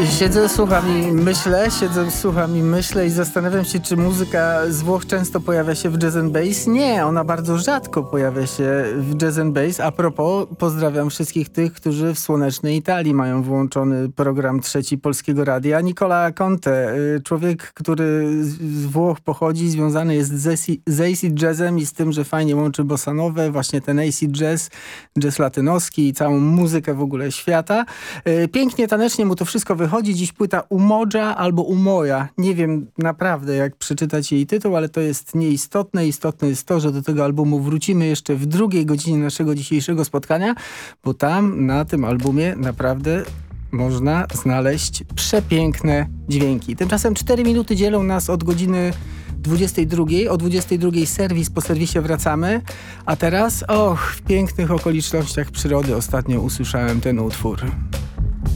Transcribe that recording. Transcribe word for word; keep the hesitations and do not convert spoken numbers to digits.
Siedzę, słucham i myślę, siedzę, słucham i myślę i zastanawiam się, czy muzyka z Włoch często pojawia się w Jazz and Bass. Nie, ona bardzo rzadko pojawia się w Jazz and Bass. A propos, pozdrawiam wszystkich tych, którzy w słonecznej Italii mają włączony program trzeci Polskiego Radia. Nicola Conte, człowiek, który z Włoch pochodzi, związany jest z, z acid jazzem i z tym, że fajnie łączy bossanowę, właśnie ten acid jazz, jazz latynoski i całą muzykę w ogóle świata. Pięknie, tanecznie mu to wszystko wychodzi. Dziś płyta Umoja albo Umoja. Nie wiem naprawdę, jak przeczytać jej tytuł, ale to jest nieistotne. Istotne jest to, że do tego albumu wrócimy jeszcze w drugiej godzinie naszego dzisiejszego spotkania, bo tam na tym albumie naprawdę można znaleźć przepiękne dźwięki. Tymczasem cztery minuty dzielą nas od godziny dwudziestej drugiej. O dwudziestej drugiej serwis, po serwisie wracamy. A teraz, och, w pięknych okolicznościach przyrody ostatnio usłyszałem ten utwór.